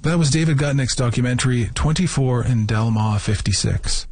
That was David Gutnick's documentary, 24 in Delmar 56.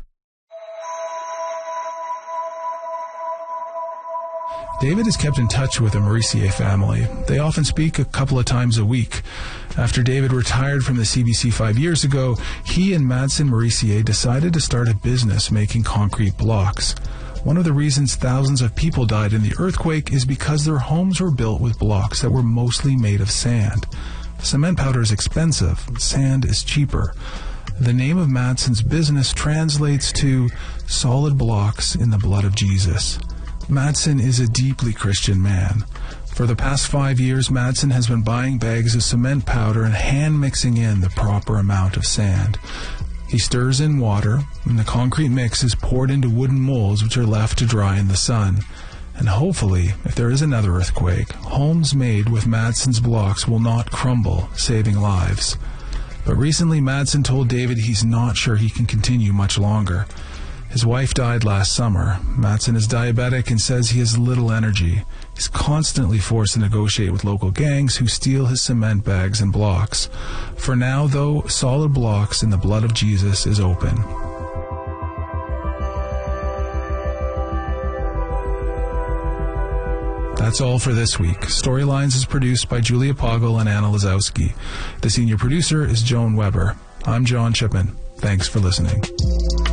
David is kept in touch with the Mercier family. They often speak a couple of times a week. After David retired from the CBC 5 years ago, he and Madsen Mercier decided to start a business making concrete blocks. One of the reasons thousands of people died in the earthquake is because their homes were built with blocks that were mostly made of sand. Cement powder is expensive. Sand is cheaper. The name of Madsen's business translates to solid blocks in the blood of Jesus. Madsen is a deeply Christian man. For the past 5 years, Madsen has been buying bags of cement powder and hand mixing in the proper amount of sand. He stirs in water, and the concrete mix is poured into wooden molds which are left to dry in the sun. And hopefully, if there is another earthquake, homes made with Madsen's blocks will not crumble, saving lives. But recently, Madsen told David he's not sure he can continue much longer. His wife died last summer. Madsen is diabetic and says he has little energy. He's constantly forced to negotiate with local gangs who steal his cement bags and blocks. For now, though, Solid Blocks in the Blood of Jesus is open. That's all for this week. Storylines is produced by Julia Poggle and Anna Lazowski. The senior producer is Joan Weber. I'm John Chipman. Thanks for listening.